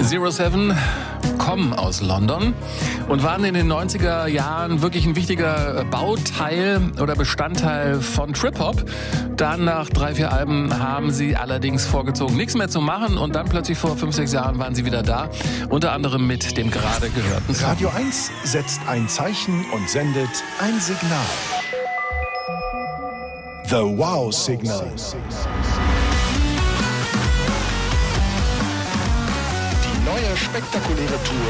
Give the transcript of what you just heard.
07 kommen aus London und waren in den 90er Jahren wirklich ein wichtiger Bauteil oder Bestandteil von Trip-Hop. Dann nach 3-4 Alben haben sie allerdings vorgezogen, nichts mehr zu machen, und dann plötzlich vor 5-6 Jahren waren sie wieder da, unter anderem mit dem gerade gehörten Song. Radio 1 setzt ein Zeichen und sendet ein Signal. The Wow Signal. Die neue spektakuläre Tour